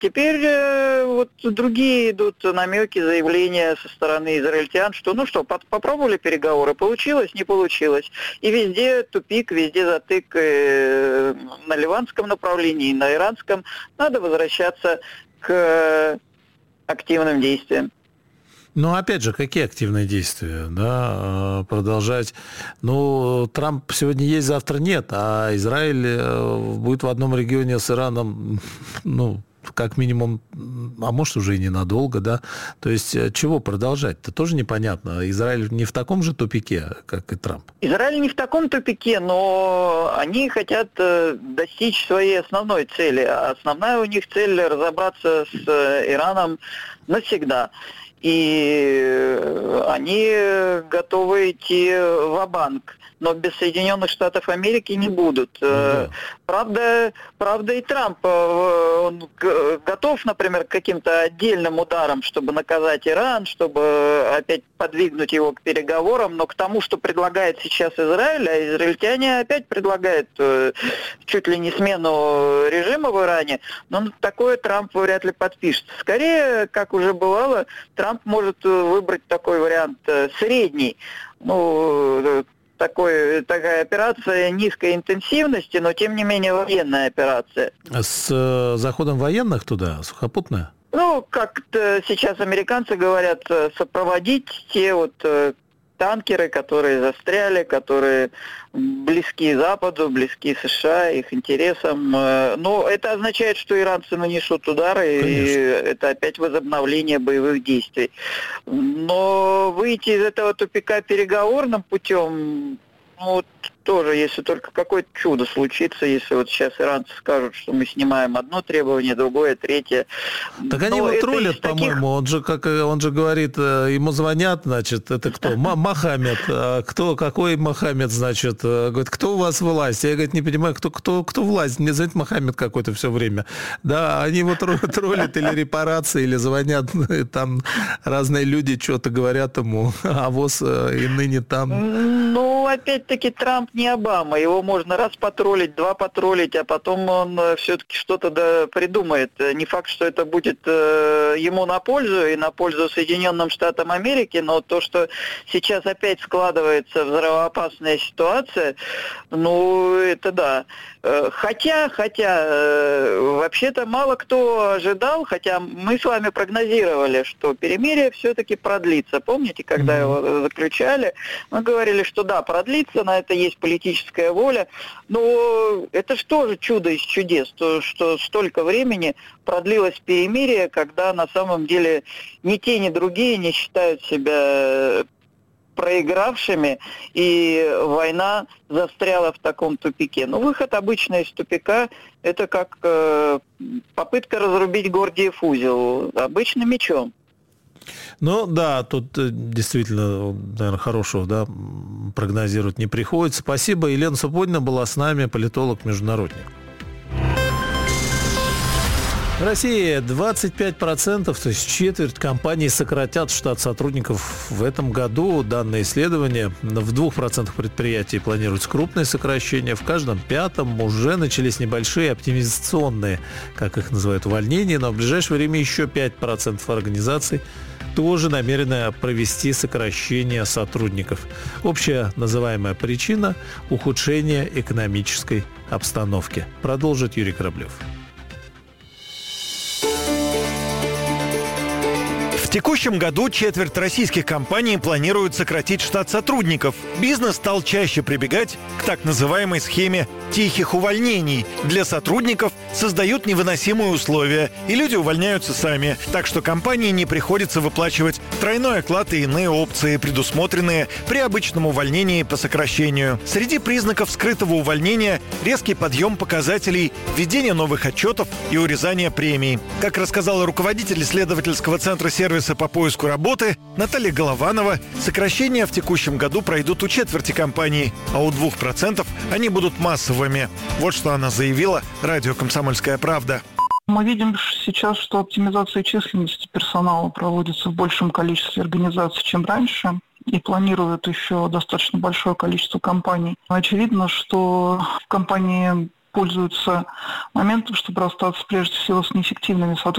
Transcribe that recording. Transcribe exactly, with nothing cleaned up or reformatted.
Теперь э, вот другие идут намеки, заявления со стороны израильтян, что ну что, под, попробовали переговоры, получилось, не получилось. И везде тупик, везде затык э, на ливанском направлении, на иранском. Надо возвращаться к активным действиям. Ну, опять же, какие активные действия, да, продолжать? Ну, Трамп сегодня есть, завтра нет, а Израиль будет в одном регионе с Ираном, ну, как минимум, а может, уже и ненадолго, да. То есть, чего продолжать-то, тоже непонятно. Израиль не в таком же тупике, как и Трамп? Израиль не в таком тупике, но они хотят достичь своей основной цели. А основная у них цель – разобраться с Ираном навсегда. И они готовы идти ва-банк, но без Соединенных Штатов Америки не будут. Mm-hmm. Правда, правда, и Трамп, он готов, например, к каким-то отдельным ударам, чтобы наказать Иран, чтобы опять подвигнуть его к переговорам, но к тому, что предлагает сейчас Израиль, а израильтяне опять предлагают чуть ли не смену режима в Иране, но такое Трамп вряд ли подпишет. Скорее, как уже бывало, Трамп может выбрать такой вариант средний, ну, такой, такая операция низкой интенсивности, но тем не менее военная операция. С заходом военных туда, сухопутная? Ну, как сейчас американцы говорят, сопроводить те вот танкеры, которые застряли, которые близки Западу, близки США, их интересам. Но это означает, что иранцы нанесут удары, конечно, и это опять возобновление боевых действий. Но выйти из этого тупика переговорным путем, ну, тоже, если только какое-то чудо случится, если вот сейчас иранцы скажут, что мы снимаем одно требование, другое, третье. Так они его троллят, таких... по-моему, он же, как он же говорит, ему звонят, значит, это кто? Мохаммед. Кто, какой Мохаммед, значит? Говорит, кто у вас власть? Я, говорит, не понимаю, кто, кто, кто власть? Мне, знаете, Мохаммед какой-то все время. Да, они его троллят или репарации, или звонят, там разные люди что-то говорят ему, а ВОЗ и ныне там. Ну, опять-таки, Трамп не Обама. Его можно раз потроллить, два потроллить, а потом он все-таки что-то да придумает. Не факт, что это будет э, ему на пользу и на пользу Соединенным Штатам Америки, но то, что сейчас опять складывается взрывоопасная ситуация, ну, это да. Хотя, хотя, э, вообще-то мало кто ожидал, хотя мы с вами прогнозировали, что перемирие все-таки продлится. Помните, когда mm-hmm. его заключали, мы говорили, что да, продлится, на это есть политическая воля, но это же тоже чудо из чудес, то, что столько времени продлилось перемирие, когда на самом деле ни те, ни другие не считают себя проигравшими, и война застряла в таком тупике. Но выход обычно из тупика – это как э, попытка разрубить Гордиев узел, обычно мечом. Ну да, тут действительно, наверное, хорошего, да, прогнозировать не приходится. Спасибо. Елена Супонина была с нами, политолог-международник. В России двадцать пять процентов, то есть четверть компаний сократят штат сотрудников в этом году. Данное исследование. В двух процентах предприятий планируется крупное сокращение. В каждом пятом уже начались небольшие оптимизационные, как их называют, увольнения. Но в ближайшее время еще пять процентов организаций тоже намерены провести сокращение сотрудников. Общая называемая причина – ухудшение экономической обстановки. Продолжит Юрий Кораблев. В текущем году четверть российских компаний планируют сократить штат сотрудников. Бизнес стал чаще прибегать к так называемой схеме тихих увольнений. Для сотрудников создают невыносимые условия, и люди увольняются сами. Так что компании не приходится выплачивать тройной оклад и иные опции, предусмотренные при обычном увольнении по сокращению. Среди признаков скрытого увольнения – резкий подъем показателей, введение новых отчетов и урезание премий. Как рассказала руководитель исследовательского центра сервиса по поиску работы Наталья Голованова, сокращения в текущем году пройдут у четверти компаний, а у двух процентов они будут массовыми. Вот что она заявила радио «Комсомольская правда». Мы видим сейчас, что оптимизация численности персонала проводится в большем количестве организаций, чем раньше, и планируют еще достаточно большое количество компаний. Очевидно, что компании пользуются моментом, чтобы расстаться прежде всего с неэффективными сотрудниками,